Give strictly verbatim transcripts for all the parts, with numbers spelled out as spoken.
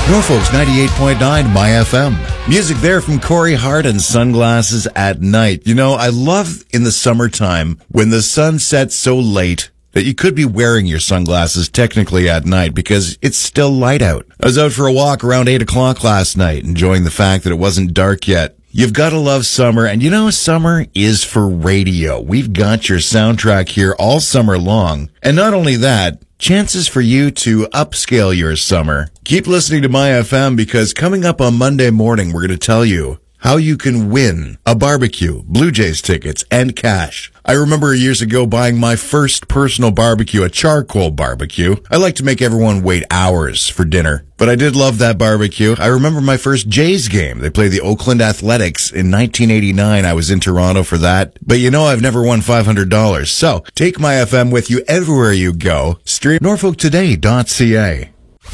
Norfolk's ninety-eight point nine My F M. Music there from Corey Hart and Sunglasses at Night. You know, I love in the summertime when the sun sets so late that you could be wearing your sunglasses technically at night because it's still light out. I was out for a walk around eight o'clock last night, enjoying the fact that it wasn't dark yet. You've got to love summer, and you know, summer is for radio. We've got your soundtrack here all summer long. And not only that, chances for you to upscale your summer. Keep listening to My F M because coming up on Monday morning, we're going to tell you how you can win a barbecue, Blue Jays tickets, and cash. I remember years ago buying my first personal barbecue, a charcoal barbecue. I like to make everyone wait hours for dinner, but I did love that barbecue. I remember my first Jays game. They played the Oakland Athletics in nineteen eighty-nine. I was in Toronto for that. But you know I've never won five hundred dollars. So take My F M with you everywhere you go. Stream norfolk today dot c a.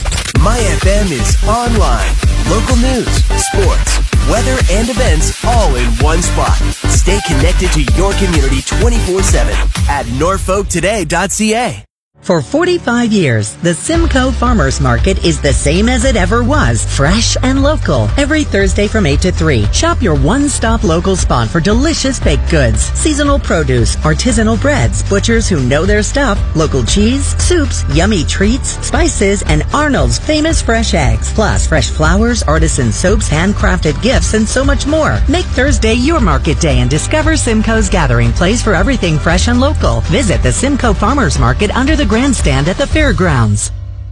My F M is online. Local news, sports, weather, and events all in one spot. Stay connected to your community twenty-four seven at norfolk today dot c a. For forty-five years, the Simcoe Farmers Market is the same as it ever was, fresh and local. Every Thursday from eight to three, shop your one-stop local spot for delicious baked goods, seasonal produce, artisanal breads, butchers who know their stuff, local cheese, soups, yummy treats, spices, and Arnold's famous fresh eggs. Plus, fresh flowers, artisan soaps, handcrafted gifts, and so much more. Make Thursday your market day and discover Simcoe's gathering place for everything fresh and local. Visit the Simcoe Farmers Market under the grandstand at the fairgrounds.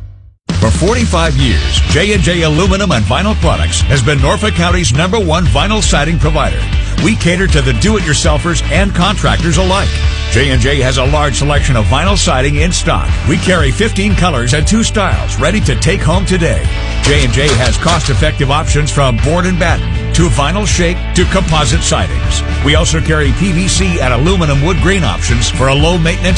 For forty-five years, J and J Aluminum and Vinyl Products has been Norfolk County's number one vinyl siding provider. We cater to the do-it-yourselfers and contractors alike. J and J has a large selection of vinyl siding in stock. We carry fifteen colors and two styles ready to take home today. J and J has cost-effective options from board and batten to vinyl shake to composite sidings. We also carry P V C and aluminum wood grain options for a low-maintenance